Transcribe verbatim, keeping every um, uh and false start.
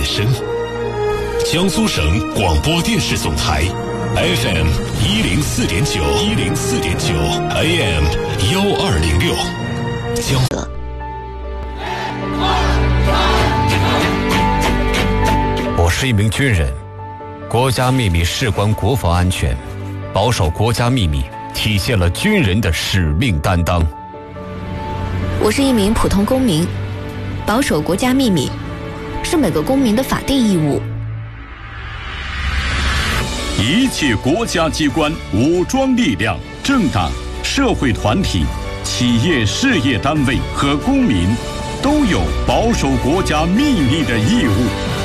生。江苏省广播电视总台 F M 一零四点九一零四点九 A M 幺二零六。江。 我是一名军人，国家秘密事关国防安全，保守国家秘密体现了军人的使命担当。 我是一名普通公民，保守国家秘密是每个公民的法定义务。 一切国家机关、武装力量、政党、社会团体、企业事业单位和公民都有保守国家秘密的义务。